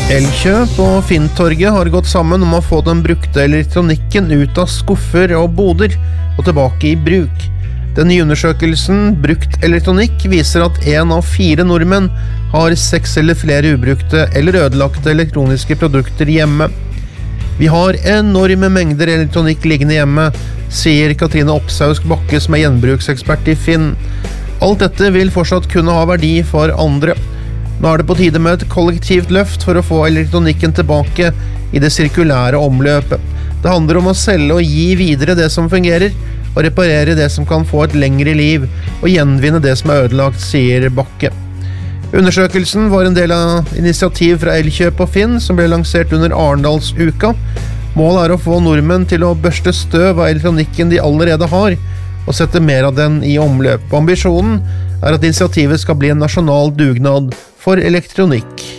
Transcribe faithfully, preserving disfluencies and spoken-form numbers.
Elkjøp og Finntorget har gått sammen om å få den brukte elektronikken ut av skuffer og boder og tilbake i bruk. Den nye undersøkelsen Brukt elektronikk viser at en av fire nordmenn har seks eller flere ubrukte eller ødelagte elektroniske produkter hjemme. Vi har enorme mengder elektronikk liggende hjemme, sier Katrine Opsausk Bakke som er gjenbruksekspert i Finn. Alt dette vil fortsatt kunne ha verdi for andre. Nå er det på tide med et kollektivt løft for å få elektronikken tilbake i det sirkulære omløpet. Det handler om å selge og gi videre det som fungerer, og reparere det som kan få et lengre liv, og gjenvinne det som er ødelagt, sier Bakke. Undersøkelsen var en del av initiativ fra Elkjøp og Finn, som ble lansert under Arendalsuka. Målet er å få nordmenn til å børste støv av elektronikken de allerede har, og sette mer av den i omløp. Ambisjonen er at initiativet skal bli en nasjonal dugnad for elektronikk.